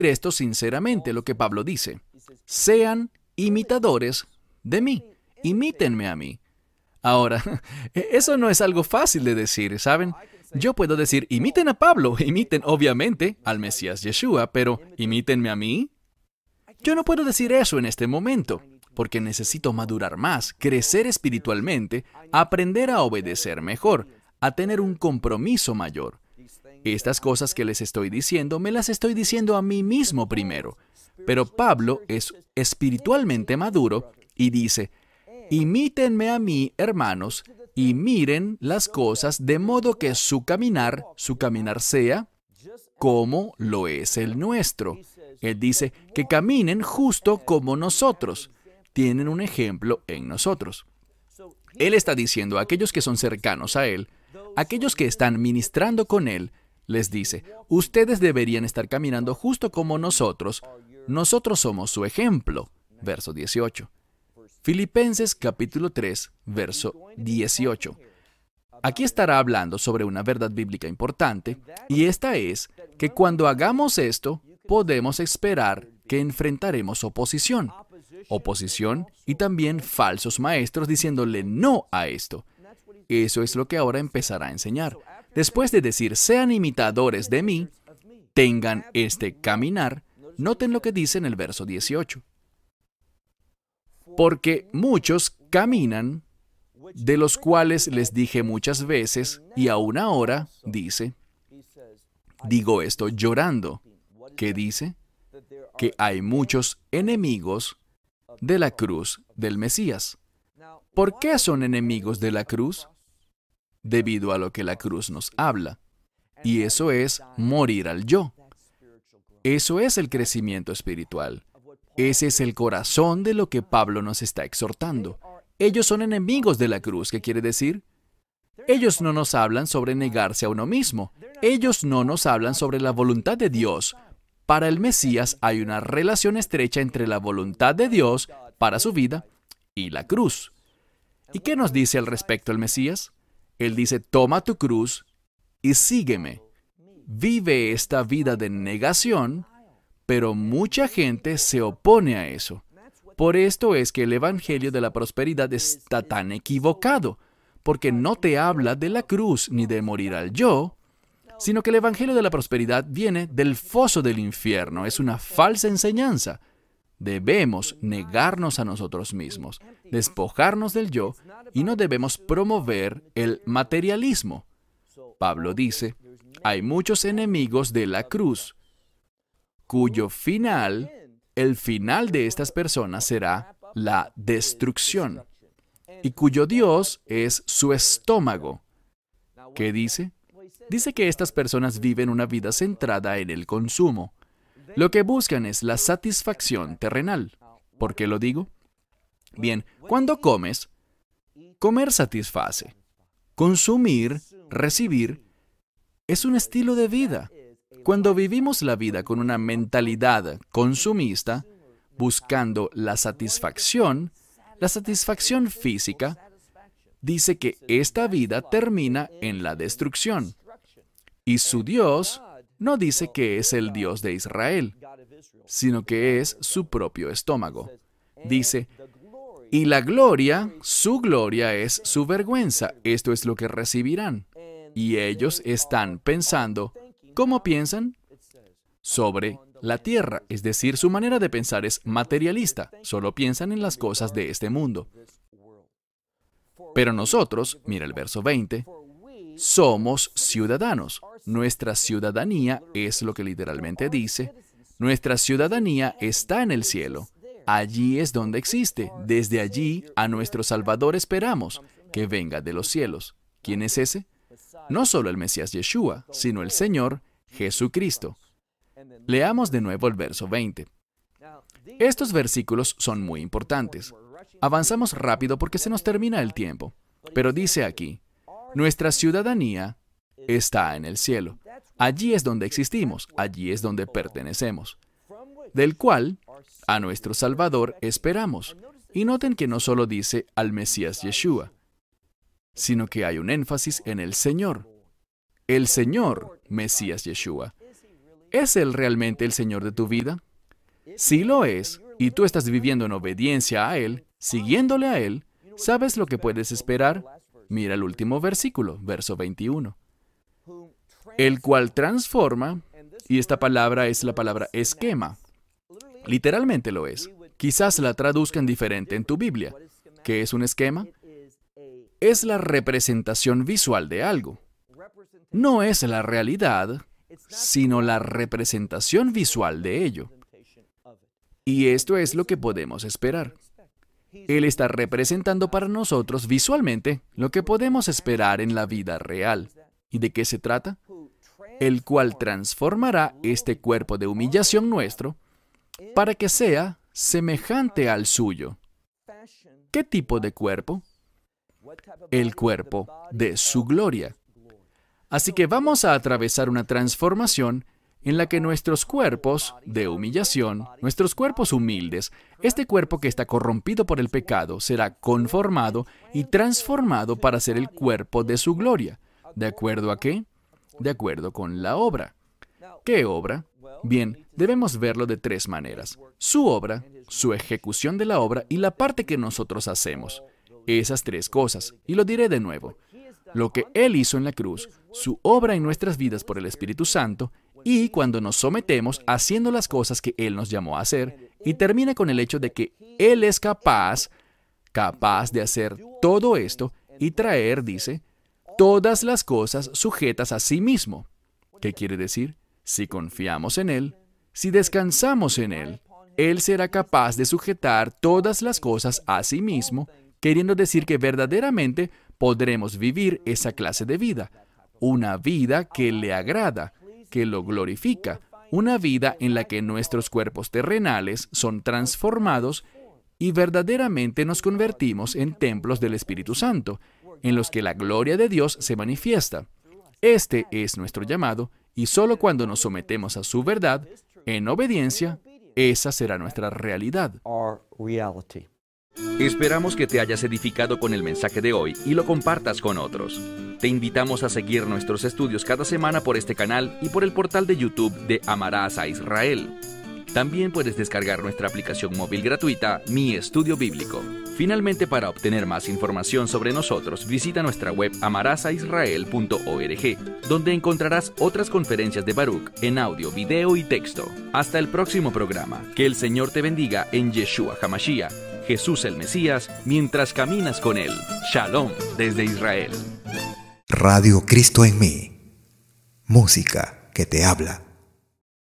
esto sinceramente, lo que Pablo dice. Sean imitadores de mí. Imítenme a mí. Ahora, eso no es algo fácil de decir, ¿saben? Yo puedo decir, imiten a Pablo, imiten obviamente al Mesías Yeshua, pero imítenme a mí. Yo no puedo decir eso en este momento, porque necesito madurar más, crecer espiritualmente, aprender a obedecer mejor, a tener un compromiso mayor. Estas cosas que les estoy diciendo, me las estoy diciendo a mí mismo primero. Pero Pablo es espiritualmente maduro y dice, imítenme a mí, hermanos, y miren las cosas de modo que su caminar sea como lo es el nuestro. Él dice que caminen justo como nosotros. Tienen un ejemplo en nosotros. Él está diciendo a aquellos que son cercanos a Él, aquellos que están ministrando con Él, les dice, ustedes deberían estar caminando justo como nosotros. Nosotros somos su ejemplo. Verso 18. Filipenses capítulo 3, verso 18. Aquí estará hablando sobre una verdad bíblica importante, y esta es que cuando hagamos esto, podemos esperar que enfrentaremos oposición. Oposición y también falsos maestros diciéndole no a esto. Eso es lo que ahora empezará a enseñar. Después de decir, sean imitadores de mí, tengan este caminar, noten lo que dice en el verso 18. Porque muchos caminan, de los cuales les dije muchas veces, y aún ahora, dice, digo esto llorando. ¿Qué dice? Que hay muchos enemigos de la cruz del Mesías. ¿Por qué son enemigos de la cruz? Debido a lo que la cruz nos habla. Y eso es morir al yo. Eso es el crecimiento espiritual. Ese es el corazón de lo que Pablo nos está exhortando. Ellos son enemigos de la cruz. ¿Qué quiere decir? Ellos no nos hablan sobre negarse a uno mismo. Ellos no nos hablan sobre la voluntad de Dios. Para el Mesías hay una relación estrecha entre la voluntad de Dios para su vida y la cruz. ¿Y qué nos dice al respecto el Mesías? Él dice, toma tu cruz y sígueme. Vive esta vida de negación, pero mucha gente se opone a eso. Por esto es que el Evangelio de la prosperidad está tan equivocado, porque no te habla de la cruz ni de morir al yo, sino que el Evangelio de la prosperidad viene del foso del infierno. Es una falsa enseñanza. Debemos negarnos a nosotros mismos, despojarnos del yo, y no debemos promover el materialismo. Pablo dice, hay muchos enemigos de la cruz, cuyo final, el final de estas personas será la destrucción, y cuyo Dios es su estómago. ¿Qué dice? Dice que estas personas viven una vida centrada en el consumo. Lo que buscan es la satisfacción terrenal. ¿Por qué lo digo? Bien, cuando comes, comer satisface. Consumir, recibir, es un estilo de vida. Cuando vivimos la vida con una mentalidad consumista, buscando la satisfacción física, dice que esta vida termina en la destrucción. Y su Dios no dice que es el Dios de Israel, sino que es su propio estómago. Dice, y la gloria, su gloria es su vergüenza. Esto es lo que recibirán. Y ellos están pensando, ¿cómo piensan? Sobre la tierra, es decir, su manera de pensar es materialista. Solo piensan en las cosas de este mundo. Pero nosotros, mira el verso 20, somos ciudadanos. Nuestra ciudadanía es lo que literalmente dice. Nuestra ciudadanía está en el cielo. Allí es donde existe. Desde allí a nuestro Salvador esperamos, que venga de los cielos. ¿Quién es ese? No solo el Mesías Yeshua, sino el Señor Jesucristo. Leamos de nuevo el verso 20. Estos versículos son muy importantes. Avanzamos rápido porque se nos termina el tiempo. Pero dice aquí, nuestra ciudadanía está en el cielo. Allí es donde existimos, allí es donde pertenecemos, del cual a nuestro Salvador esperamos. Y noten que no solo dice al Mesías Yeshua, sino que hay un énfasis en el Señor Mesías Yeshua. ¿Es Él realmente el Señor de tu vida? Si lo es, y tú estás viviendo en obediencia a Él, siguiéndole a Él, ¿sabes lo que puedes esperar? Mira el último versículo, verso 21. El cual transforma, y esta palabra es la palabra esquema. Literalmente lo es. Quizás la traduzcan diferente en tu Biblia. ¿Qué es un esquema? Es la representación visual de algo. No es la realidad, sino la representación visual de ello. Y esto es lo que podemos esperar. Él está representando para nosotros visualmente lo que podemos esperar en la vida real. ¿Y de qué se trata? El cual transformará este cuerpo de humillación nuestro para que sea semejante al suyo. ¿Qué tipo de cuerpo? El cuerpo de su gloria. Así que vamos a atravesar una transformación en la que nuestros cuerpos de humillación, nuestros cuerpos humildes, este cuerpo que está corrompido por el pecado, será conformado y transformado para ser el cuerpo de su gloria. ¿De acuerdo a qué? De acuerdo con la obra. ¿Qué obra? Bien, debemos verlo de tres maneras. Su obra, su ejecución de la obra y la parte que nosotros hacemos. Esas tres cosas. Y lo diré de nuevo. Lo que Él hizo en la cruz, su obra en nuestras vidas por el Espíritu Santo, y cuando nos sometemos haciendo las cosas que Él nos llamó a hacer, y termina con el hecho de que Él es capaz de hacer todo esto y traer, dice, todas las cosas sujetas a sí mismo. ¿Qué quiere decir? Si confiamos en Él, si descansamos en Él, Él será capaz de sujetar todas las cosas a sí mismo, queriendo decir que verdaderamente podremos vivir esa clase de vida, una vida que le agrada, que lo glorifica, una vida en la que nuestros cuerpos terrenales son transformados y verdaderamente nos convertimos en templos del Espíritu Santo, en los que la gloria de Dios se manifiesta. Este es nuestro llamado, y solo cuando nos sometemos a su verdad, en obediencia, esa será nuestra realidad. Esperamos que te hayas edificado con el mensaje de hoy y lo compartas con otros. Te invitamos a seguir nuestros estudios cada semana por este canal y por el portal de YouTube de Amarás a Israel. También puedes descargar nuestra aplicación móvil gratuita, Mi Estudio Bíblico. Finalmente, para obtener más información sobre nosotros, visita nuestra web amarasaisrael.org, donde encontrarás otras conferencias de Baruch en audio, video y texto. Hasta el próximo programa. Que el Señor te bendiga en Yeshua HaMashiach, Jesús el Mesías, mientras caminas con Él. Shalom desde Israel. Radio Cristo en mí. Música que te habla.